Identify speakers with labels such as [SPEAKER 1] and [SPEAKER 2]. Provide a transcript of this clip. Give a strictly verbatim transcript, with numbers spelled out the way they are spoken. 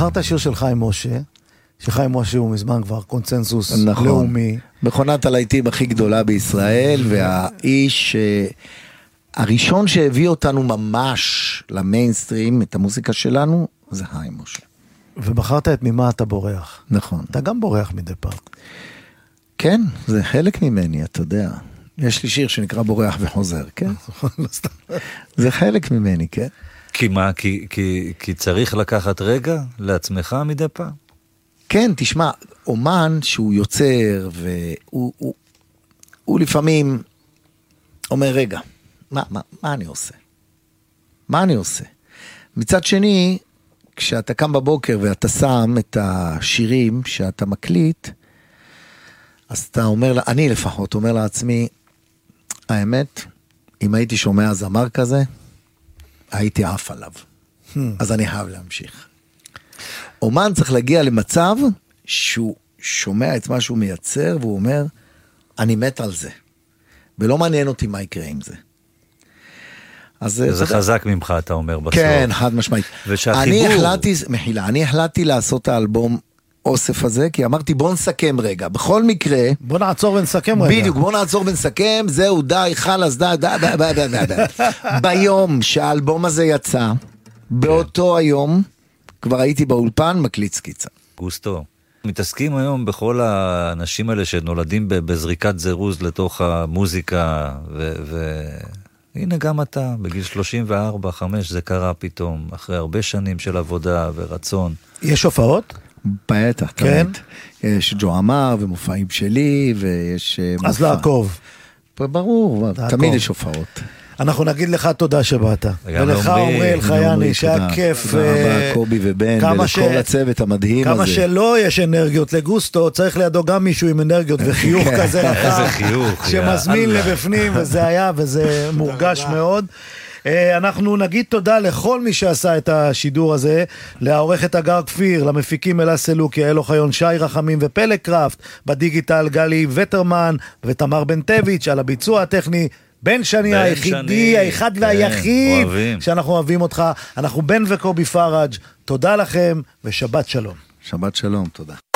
[SPEAKER 1] בחרת שיר של חיים משה, שחיים משה הוא מזמן כבר קונצנזוס נכון. לאומי.
[SPEAKER 2] מכונת הלהיטים הכי גדולה בישראל, והאיש הראשון שהביא אותנו ממש למיינסטרים, את המוזיקה שלנו, זה חיים משה.
[SPEAKER 1] ובחרת את ממה אתה בורח.
[SPEAKER 2] נכון.
[SPEAKER 1] אתה גם בורח מדי פעם.
[SPEAKER 2] כן, זה חלק ממני, אתה יודע. יש לי שיר שנקרא בורח וחוזר, כן? זה חלק ממני, כן?
[SPEAKER 3] כי מה? כי, כי, כי צריך לקחת רגע לעצמך מדי פעם?
[SPEAKER 2] כן, תשמע, אומן שהוא יוצר, והוא הוא, הוא לפעמים אומר, רגע, מה, מה, מה אני עושה? מה אני עושה? מצד שני, כשאתה קם בבוקר ואתה שם את השירים שאתה מקליט, אז אתה אומר, אני לפחות אומר לעצמי, האמת, אם הייתי שומע זמר כזה, הייתי עף עליו. Hmm. אז אני חייב להמשיך. אומן צריך להגיע למצב שהוא שומע את מה שהוא מייצר, והוא אומר, אני מת על זה. ולא מעניין אותי מה יקרה עם זה. אז
[SPEAKER 3] זה חזק ממך, אתה אומר בסוף.
[SPEAKER 2] כן, חד משמעית.
[SPEAKER 3] ושהחיבור...
[SPEAKER 2] אני החלטתי, מחילה, אני החלטתי לעשות את האלבום אוסף הזה, כי אמרתי בוא נסכם רגע, בכל מקרה...
[SPEAKER 1] בוא נעצור ונסכם רגע.
[SPEAKER 2] בדיוק, בוא נעצור ונסכם, זהו, די, חלס, די, די, די, די, די, די. ביום שהאלבום הזה יצא, באותו היום, כבר הייתי באולפן, מקליט סקיצה.
[SPEAKER 3] גוסטו, מתעסקים היום בכל האנשים האלה שנולדים בזריקת זירוז לתוך המוזיקה, ו... הנה גם אתה, בגיל שלושים וארבע, חמש, זה קרה פתאום, אחרי הרבה שנים של עבודה ורצון.
[SPEAKER 1] יש הופעות?
[SPEAKER 2] בטח,
[SPEAKER 1] כן.
[SPEAKER 2] תמיד. יש ג'ו אמר ומופעים שלי, ויש...
[SPEAKER 1] אז לעקוב.
[SPEAKER 2] ברור, תמיד יש הופעות.
[SPEAKER 1] אנחנו נגיד לך תודה שבאת. ולך עומרי אלחייני, שהיה כיף.
[SPEAKER 2] תודה רבה, קובי ובן, ולכל הצוות המדהים הזה.
[SPEAKER 1] כמה שלא יש אנרגיות לגוסטו, צריך לידו גם מישהו עם אנרגיות וחיוך כזה רחב.
[SPEAKER 3] איזה חיוך.
[SPEAKER 1] שמזמין לבפנים, וזה היה, וזה מורגש מאוד. אנחנו נגיד תודה לכל מי שעשה את השידור הזה, לעורכת אגר כפיר, למפיקים אלה סלוקי, אלו חיון, שי רחמים ופלג קראפט, בדיגיטל גלי וטרמן ותמר בן טביץ', על הביצוע הטכני בן שני היחידי, האחד והיחיד שאנחנו אוהבים אותך. אנחנו בן וקובי פראג', תודה לכם ושבת שלום.
[SPEAKER 2] שבת שלום, תודה.